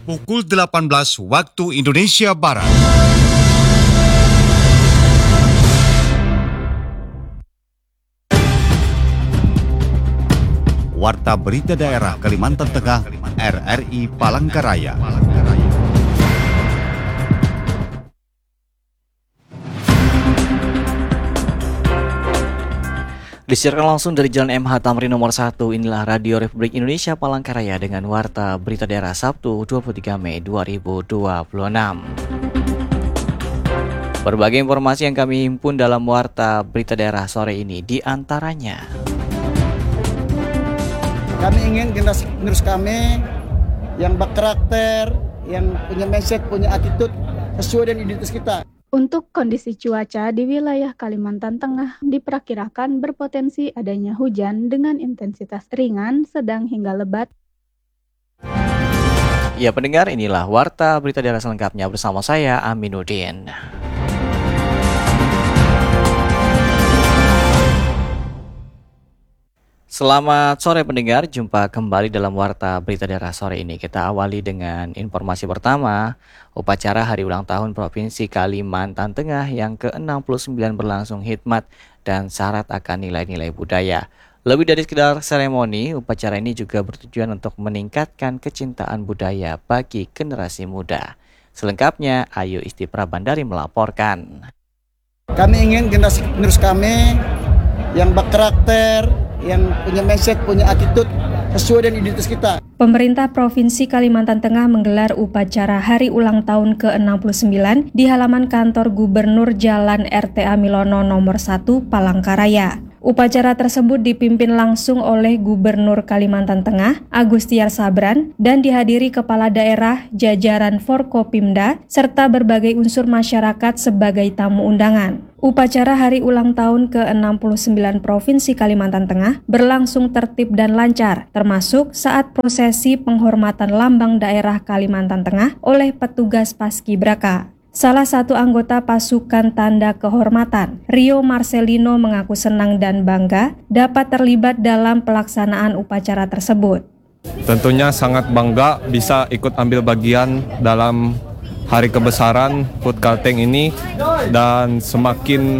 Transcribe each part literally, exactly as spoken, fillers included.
pukul delapan belas waktu Indonesia Barat. Warta Berita Daerah Kalimantan Tengah, R R I Palangkaraya. Disiarkan langsung dari Jalan M H Tamrin nomor satu, inilah Radio Republik Indonesia Palangkaraya dengan Warta Berita Daerah Sabtu dua puluh tiga Mei dua ribu dua puluh enam. Berbagai informasi yang kami himpun dalam Warta Berita Daerah sore ini, di antaranya: kami ingin generasi penerus kami yang berkarakter, yang punya mindset, punya attitude sesuai dengan identitas kita. Untuk kondisi cuaca di wilayah Kalimantan Tengah diperkirakan berpotensi adanya hujan dengan intensitas ringan, sedang hingga lebat. Ya pendengar, inilah Warta Berita Daerah selengkapnya bersama saya Aminuddin. Selamat sore pendengar, jumpa kembali dalam Warta Berita Daerah sore ini. Kita awali dengan informasi pertama. Upacara Hari Ulang Tahun Provinsi Kalimantan Tengah yang ke enam puluh sembilan berlangsung hikmat dan syarat akan nilai-nilai budaya. Lebih dari sekedar seremoni, upacara ini juga bertujuan untuk meningkatkan kecintaan budaya bagi generasi muda. Selengkapnya, Ayu Isti Prabandari melaporkan. Kami ingin generasi penerus kami yang berkarakter, yang punya mindset, punya attitude sesuai dengan identitas kita. Pemerintah Provinsi Kalimantan Tengah menggelar upacara Hari Ulang Tahun ke enam puluh sembilan di halaman kantor Gubernur Jalan R T A Milono nomor satu Palangkaraya. Upacara tersebut dipimpin langsung oleh Gubernur Kalimantan Tengah, Agustiar Sabran, dan dihadiri Kepala Daerah, jajaran Forkopimda, serta berbagai unsur masyarakat sebagai tamu undangan. Upacara Hari Ulang Tahun ke enam puluh sembilan Provinsi Kalimantan Tengah berlangsung tertib dan lancar, termasuk saat prosesi penghormatan lambang daerah Kalimantan Tengah oleh petugas Paskibraka. Salah satu anggota pasukan tanda kehormatan, Rio Marcelino, mengaku senang dan bangga dapat terlibat dalam pelaksanaan upacara tersebut. Tentunya sangat bangga bisa ikut ambil bagian dalam hari kebesaran Hut Kalteng ini, dan semakin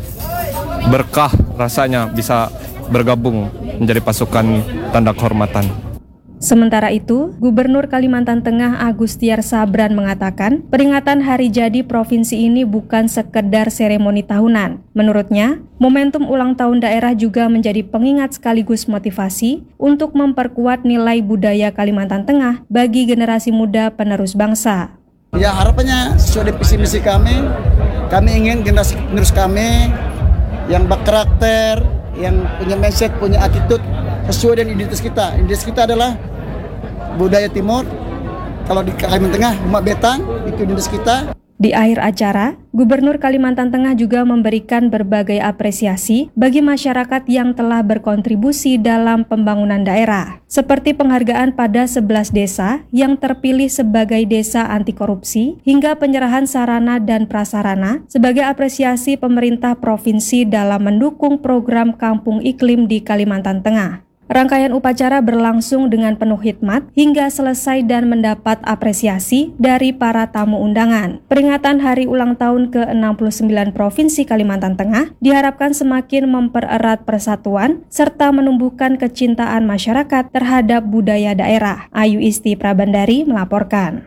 berkah rasanya bisa bergabung menjadi pasukan tanda kehormatan. Sementara itu, Gubernur Kalimantan Tengah Agustiar Sabran mengatakan peringatan hari jadi provinsi ini bukan sekedar seremoni tahunan. Menurutnya, momentum ulang tahun daerah juga menjadi pengingat sekaligus motivasi untuk memperkuat nilai budaya Kalimantan Tengah bagi generasi muda penerus bangsa. Ya, harapannya sesuai dengan visi misi kami, kami ingin generasi penerus kami yang berkarakter, yang punya mindset, punya attitude sesuai dengan identitas kita. Identitas kita adalah budaya Timur. Kalau di Kalimantan Tengah, Umat Betang, itu identitas kita. Di akhir acara, Gubernur Kalimantan Tengah juga memberikan berbagai apresiasi bagi masyarakat yang telah berkontribusi dalam pembangunan daerah, seperti penghargaan pada sebelas desa yang terpilih sebagai desa anti korupsi, hingga penyerahan sarana dan prasarana sebagai apresiasi pemerintah provinsi dalam mendukung program Kampung Iklim di Kalimantan Tengah. Rangkaian upacara berlangsung dengan penuh hikmat hingga selesai dan mendapat apresiasi dari para tamu undangan. Peringatan Hari Ulang Tahun ke enam puluh sembilan Provinsi Kalimantan Tengah diharapkan semakin mempererat persatuan serta menumbuhkan kecintaan masyarakat terhadap budaya daerah. Ayu Isti Prabandari melaporkan.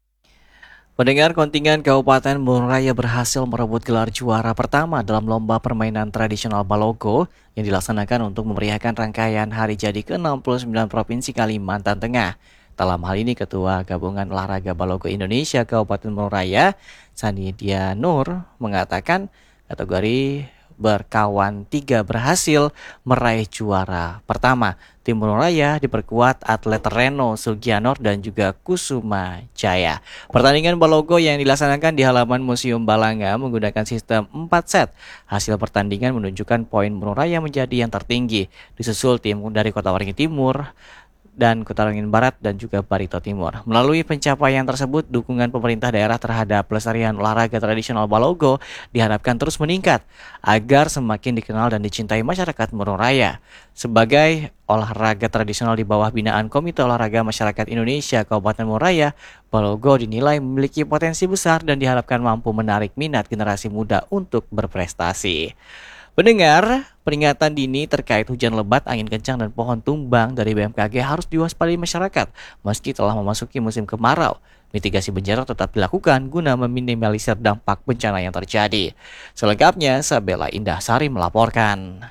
Pendengar, kontingen Kabupaten Bandung Raya berhasil merebut gelar juara pertama dalam lomba permainan tradisional Balogo yang dilaksanakan untuk memeriahkan rangkaian hari jadi ke enam puluh sembilan Provinsi Kalimantan Tengah. Dalam hal ini, Ketua Gabungan Olahraga Balogo Indonesia Kabupaten Bandung Raya, Sanidia Nur, mengatakan kategori berkawan tiga berhasil meraih juara pertama. Tim Bandung Raya diperkuat atlet Reno Sugianor dan juga Kusuma Jaya. Pertandingan Balogo yang dilaksanakan di halaman Museum Balanga menggunakan sistem empat set. Hasil pertandingan menunjukkan poin Bandung Raya menjadi yang tertinggi, disusul tim dari Kota Waringin Timur dan Kutalangin Barat dan juga Barito Timur. Melalui pencapaian tersebut, dukungan pemerintah daerah terhadap pelestarian olahraga tradisional Balogo diharapkan terus meningkat agar semakin dikenal dan dicintai masyarakat Murung Raya. Sebagai olahraga tradisional di bawah binaan Komite Olahraga Masyarakat Indonesia Kabupaten Murung Raya, Balogo dinilai memiliki potensi besar dan diharapkan mampu menarik minat generasi muda untuk berprestasi. Pendengar, peringatan dini terkait hujan lebat, angin kencang, dan pohon tumbang dari B M K G harus diwaspadai masyarakat meski telah memasuki musim kemarau. Mitigasi bencana tetap dilakukan guna meminimalisir dampak bencana yang terjadi. Selengkapnya, Sabela Indah Sari melaporkan.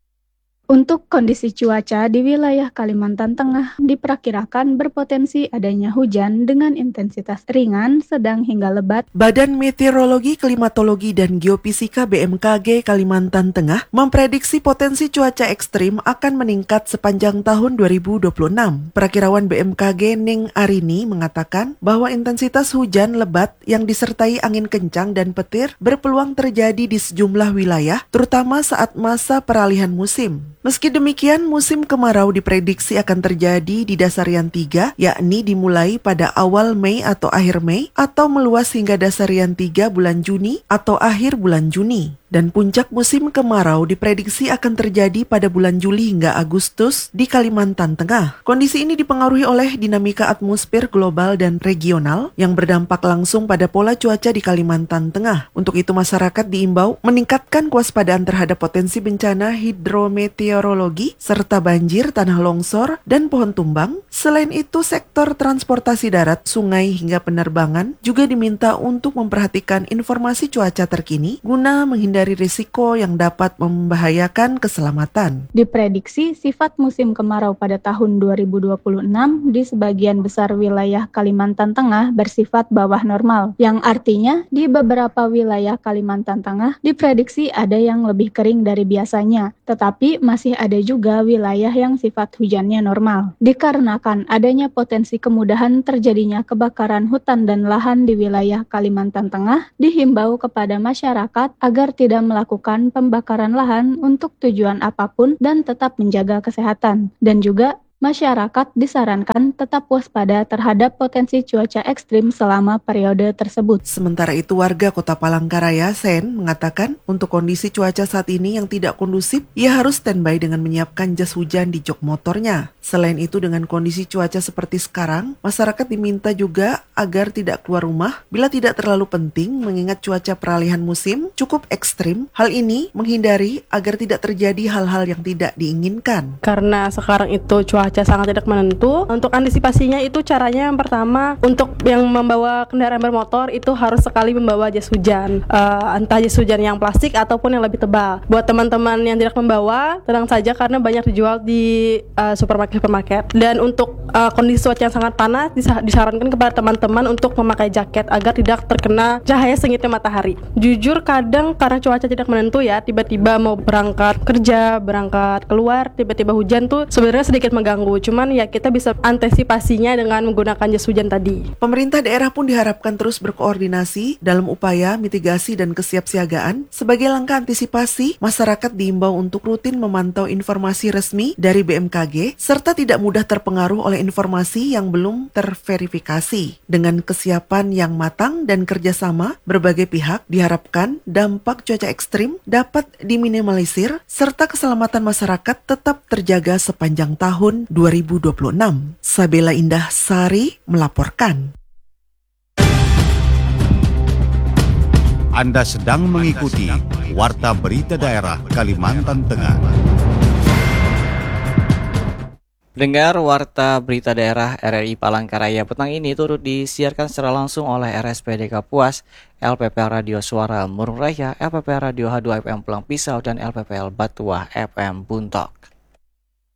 Untuk kondisi cuaca di wilayah Kalimantan Tengah diperkirakan berpotensi adanya hujan dengan intensitas ringan, sedang hingga lebat. Badan Meteorologi, Klimatologi, dan Geofisika B M K G Kalimantan Tengah memprediksi potensi cuaca ekstrim akan meningkat sepanjang tahun dua ribu dua puluh enam. Perakirawan B M K G Ning Arini mengatakan bahwa intensitas hujan lebat yang disertai angin kencang dan petir berpeluang terjadi di sejumlah wilayah, terutama saat masa peralihan musim. Meski demikian, musim kemarau diprediksi akan terjadi di Dasarian tiga, yakni dimulai pada awal Mei atau akhir Mei, atau meluas hingga Dasarian tiga bulan Juni atau akhir bulan Juni. Dan puncak musim kemarau diprediksi akan terjadi pada bulan Juli hingga Agustus di Kalimantan Tengah. Kondisi ini dipengaruhi oleh dinamika atmosfer global dan regional yang berdampak langsung pada pola cuaca di Kalimantan Tengah. Untuk itu masyarakat diimbau meningkatkan kewaspadaan terhadap potensi bencana hidrometeorologi serta banjir, tanah longsor, dan pohon tumbang. Selain itu, sektor transportasi darat, sungai, hingga penerbangan juga diminta untuk memperhatikan informasi cuaca terkini guna menghindari dari risiko yang dapat membahayakan keselamatan. Diprediksi sifat musim kemarau pada tahun dua ribu dua puluh enam di sebagian besar wilayah Kalimantan Tengah bersifat bawah normal, yang artinya di beberapa wilayah Kalimantan Tengah diprediksi ada yang lebih kering dari biasanya, tetapi masih ada juga wilayah yang sifat hujannya normal. Dikarenakan adanya potensi kemudahan terjadinya kebakaran hutan dan lahan di wilayah Kalimantan Tengah, dihimbau kepada masyarakat agar tidak tidak melakukan pembakaran lahan untuk tujuan apapun dan tetap menjaga kesehatan. Dan juga masyarakat disarankan tetap waspada terhadap potensi cuaca ekstrim selama periode tersebut. Sementara itu, warga Kota Palangkaraya, Sen, mengatakan untuk kondisi cuaca saat ini yang tidak kondusif, ia harus standby dengan menyiapkan jas hujan di jok motornya. Selain itu, dengan kondisi cuaca seperti sekarang, masyarakat diminta juga agar tidak keluar rumah bila tidak terlalu penting, mengingat cuaca peralihan musim cukup ekstrim. Hal ini menghindari agar tidak terjadi hal-hal yang tidak diinginkan. Karena sekarang itu cuaca cuaca sangat tidak menentu. Untuk antisipasinya itu caranya yang pertama, untuk yang membawa kendaraan bermotor itu harus sekali membawa jas hujan, uh, entah jas hujan yang plastik ataupun yang lebih tebal. Buat teman-teman yang tidak membawa, tenang saja karena banyak dijual di uh, supermarket-supermarket. Dan untuk uh, kondisi cuaca yang sangat panas, dis- disarankan kepada teman-teman untuk memakai jaket agar tidak terkena cahaya sengitnya matahari. Jujur kadang karena cuaca tidak menentu ya, tiba-tiba mau berangkat kerja, berangkat keluar, tiba-tiba hujan tuh sebenarnya sedikit mengganggu. Cuman ya kita bisa antisipasinya dengan menggunakan jas hujan tadi. Pemerintah daerah pun diharapkan terus berkoordinasi dalam upaya mitigasi dan kesiapsiagaan. Sebagai langkah antisipasi, masyarakat diimbau untuk rutin memantau informasi resmi dari B M K G serta tidak mudah terpengaruh oleh informasi yang belum terverifikasi. Dengan kesiapan yang matang dan kerjasama berbagai pihak, diharapkan dampak cuaca ekstrim dapat diminimalisir serta keselamatan masyarakat tetap terjaga sepanjang tahun dua ribu dua puluh enam. Sabela Indah Sari melaporkan. Anda sedang mengikuti Warta Berita Daerah Kalimantan Tengah. Dengar Warta Berita Daerah R R I Palangkaraya petang ini turut disiarkan secara langsung oleh R S P D Kapuas, L P P Radio Suara Murung Raya, L P P Radio H dua F M Pulang Pisau, dan L P P L Batuah F M Buntok.